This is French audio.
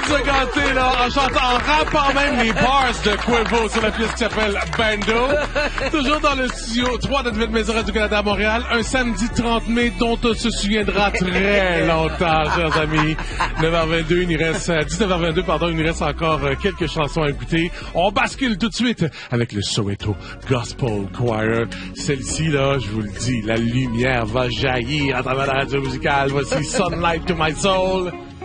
de se gâter, là, en chantant, en rappant même les bars de Quavo sur la pièce qui s'appelle Bando. Toujours dans le studio 3 de notre Maison Radio-Canada à Montréal, un samedi 30 mai dont on se souviendra très longtemps, chers amis. 9h22, il nous reste, 19h22, pardon, il nous reste encore quelques chansons à écouter. On bascule tout de suite avec le Soweto Gospel Choir. Celle-ci, là, je vous le dis, la lumière va jaillir à travers la radio musicale. Voici Sunlight to My Soul.